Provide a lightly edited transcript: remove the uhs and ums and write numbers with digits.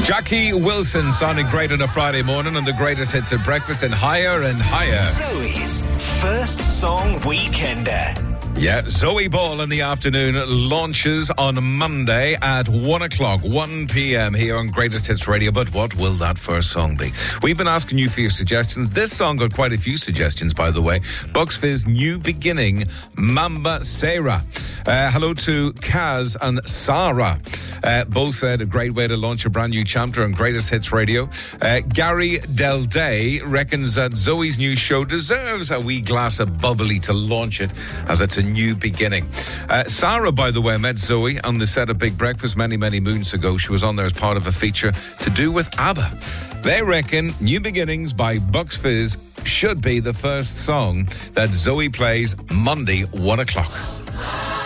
Jackie Wilson sounding great on a Friday morning on the greatest hits at breakfast and Higher and Higher. Zoe's first song weekender. Yeah, Zoe Ball in the afternoon launches on Monday at 1 o'clock, 1 p.m. here on Greatest Hits Radio. But what will that first song be? We've been asking you for your suggestions. This song got quite a few suggestions, by the way. Bucks Fizz, New Beginning, Mamba Sarah. Hello to Kaz and Sarah. Both said a great way to launch a brand new chapter on Greatest Hits Radio. Gary Del Day reckons that Zoe's new show deserves a wee glass of bubbly to launch it, as it's a new beginning. Sarah, by the way, met Zoe on the set of Big Breakfast many, many moons ago. She was on there as part of a feature to do with ABBA. They reckon New Beginnings by Bucks Fizz should be the first song that Zoe plays Monday, 1 o'clock.